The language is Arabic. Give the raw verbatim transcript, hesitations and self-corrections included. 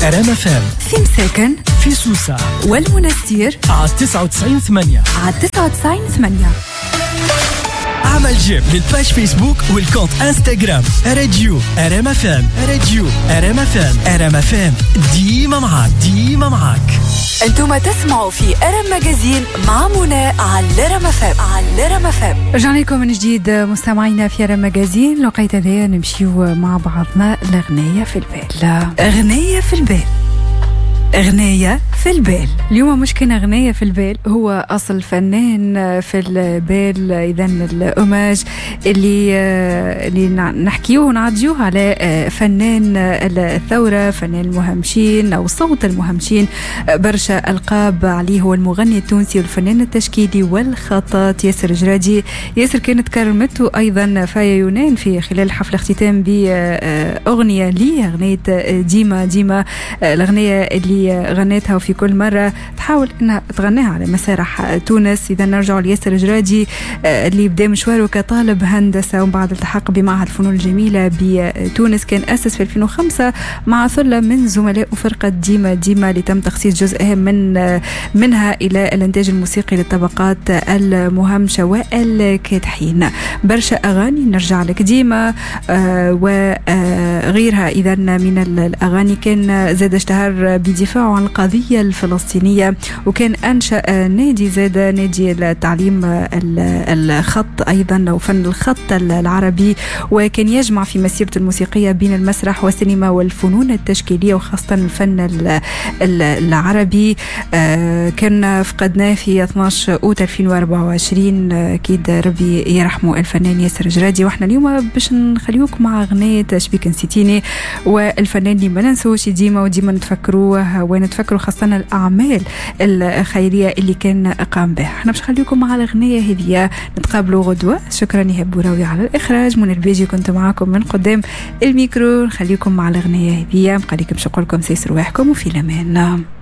رام اف ام، في مساكن، في سوسة والمنستير على تسعة وتسعين ثمانية على تسعة وتسعين ثمانية. عمل جيم للباج فيسبوك والكونت انستغرام راديو رام اف ام. راديو رام اف ام. رام اف ام ديما معاك، ديما معاك. انتم تسمعوا في ارم ماجازين مع منى على رام اف ام، على رام اف ام. رجعنا لكم من جديد مستمعينا في ارم ماجازين. لقيت هذايا نمشيو مع بعضنا الأغنية في البال. أغنية في البال، أغنية في البال. اليوم مش كان أغنية في البال، هو أصل فنان في البال. إذن الأوماج اللي اللي نحكيه ونعديوه على فنان الثورة، فنان المهمشين أو صوت المهمشين. برشا ألقاب عليه، هو المغني التونسي والفنان التشكيلي والخطاط ياسر جرادي. ياسر كانت كرمته أيضا فايا يونان في خلال حفل اختتام بأغنية ليه، أغنية ديما ديما، الأغنية اللي غنيتها وفي كل مرة تحاول انها تغنيها على مسارح تونس. اذا نرجع لياسر جرادي اللي بدا مشواره كطالب هندسة ومن بعد التحق بمعهد الفنون الجميلة بتونس. كان أسس في ألفين وخمسة مع ثلة من زملاء فرقة ديما ديما اللي تم تخصيص جزء من منها الى الانتاج الموسيقي للطبقات المهمشة والكادحين. برشا اغاني نرجع لك ديما وغيرها اذا من الاغاني. كان زاد اشتهر بدفاعه عن القضية الفلسطينية، وكان أنشأ نادي زاد نادي التعليم الخط أيضا وفن الخط العربي، وكان يجمع في مسيرته الموسيقية بين المسرح والسينما والفنون التشكيلية وخاصة الفن العربي. كان فقدناه في اثناشر أوت ألفين وأربعة وعشرين. أكيد ربي يرحمه الفنان ياسر جرادي. وإحنا اليوم باش نخليوك مع أغنية شبيك نسيتيني، والفنان اللي ما ننسوش ديما وديما نتفكروه ونتفكروا خاصة الأعمال الخيرية اللي كان قام بها. احنا باش نخليكم مع الأغنية هذه. نتقابلوا غدوة. شكرا يهب بوراوي على الإخراج. من البيجي كنت معاكم من قدام الميكرو. نخليكم مع الأغنية هذه. مقاليكم شكركم سيسر واحكم وفي الأمان.